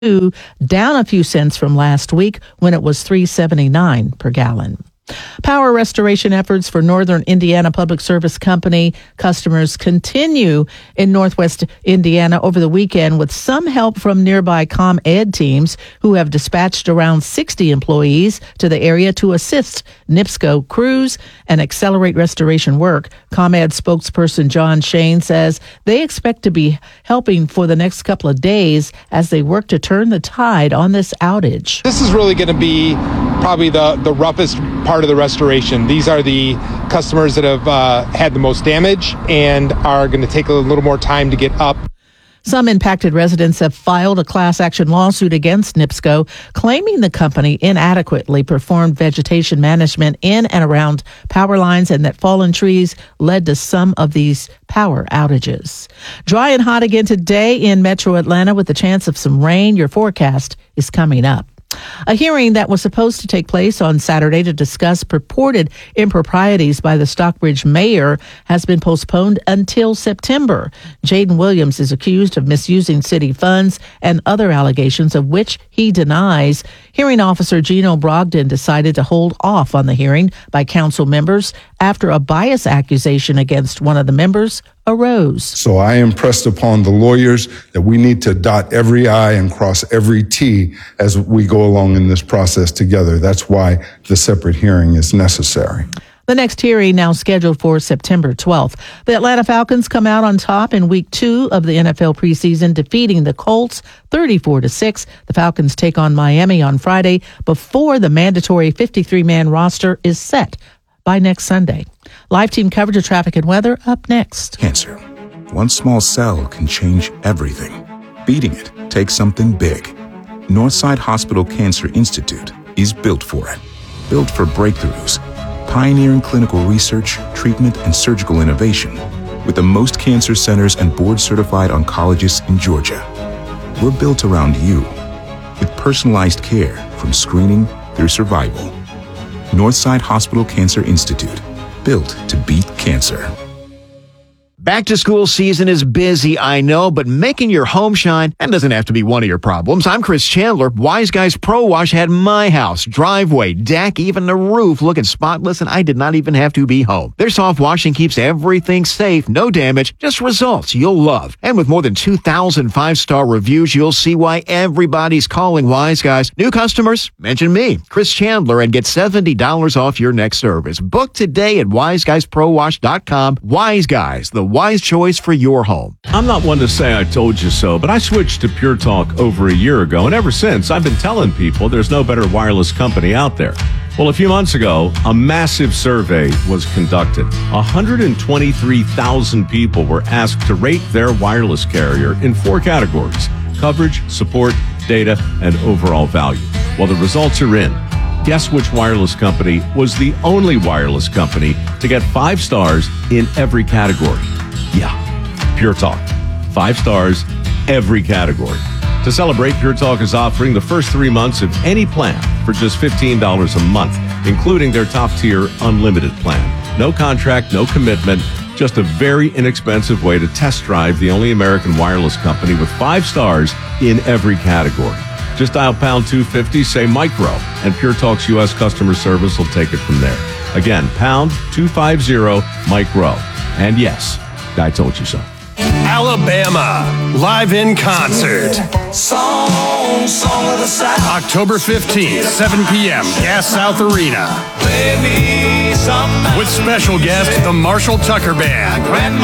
down a few cents from last week when it was $3.79 per gallon. Power restoration efforts for Northern Indiana Public Service Company customers continue in Northwest Indiana over the weekend with some help from nearby ComEd teams who have dispatched around 60 employees to the area to assist NIPSCO crews and accelerate restoration work. ComEd spokesperson John Shane says they expect to be helping for the next couple of days as they work to turn the tide on this outage. This is really going to be probably the roughest part of the restoration. These are the customers that have had the most damage and are going to take a little more time to get up. Some impacted residents have filed a class action lawsuit against NIPSCO, claiming the company inadequately performed vegetation management in and around power lines and that fallen trees led to some of these power outages. Dry and hot again today in metro Atlanta with a chance of some rain. Your forecast is coming up. A hearing that was supposed to take place on Saturday to discuss purported improprieties by the Stockbridge mayor has been postponed until September. Jaden Williams is accused of misusing city funds and other allegations of which he denies. Hearing officer Gino Brogdon decided to hold off on the hearing by council members after a bias accusation against one of the members arose. So I impressed upon the lawyers that we need to dot every I and cross every T as we go along in this process together. That's why the separate hearing is necessary. The next hearing now scheduled for September 12th. The Atlanta Falcons come out on top in week 2 of the NFL preseason, defeating the Colts 34-6. The Falcons take on Miami on Friday before the mandatory 53-man roster is set by next Sunday. Live team coverage of traffic and weather up next. Cancer. One small cell can change everything. Beating it takes something big. Northside Hospital Cancer Institute is built for it. Built for breakthroughs. Pioneering clinical research, treatment, and surgical innovation. With the most cancer centers and board-certified oncologists in Georgia. We're built around you. With personalized care from screening through survival. Northside Hospital Cancer Institute. Built to beat cancer. Back to school season is busy, I know, but making your home shine, that doesn't have to be one of your problems. I'm Chris Chandler. Wise Guys Pro Wash had my house, driveway, deck, even the roof looking spotless, and I did not even have to be home. Their soft washing keeps everything safe, no damage, just results you'll love. And with more than 2,000 five-star reviews, you'll see why everybody's calling Wise Guys. New customers, mention me, Chris Chandler, and get $70 off your next service. Book today at wiseguysprowash.com. Wise Guys, the wise choice for your home. I'm not one to say I told you so, but I switched to Pure Talk over a year ago, and ever since, I've been telling people there's no better wireless company out there. Well, a few months ago, a massive survey was conducted. 123,000 people were asked to rate their wireless carrier in 4 categories: coverage, support, data, and overall value. Well, the results are in. Guess which wireless company was the only wireless company to get 5 stars in every category? Yeah, Pure Talk. 5 stars, every category. To celebrate, Pure Talk is offering the first 3 months of any plan for just $15 a month, including their top-tier unlimited plan. No contract, no commitment, just a very inexpensive way to test drive the only American wireless company with 5 stars in every category. Just dial pound 250, say micro, and Pure Talk's U.S. customer service will take it from there. Again, pound 250 micro. And yes, I told you so. Alabama, live in concert. October 15th, 7 p.m., Gas South Arena. With special guest, the Marshall Tucker Band.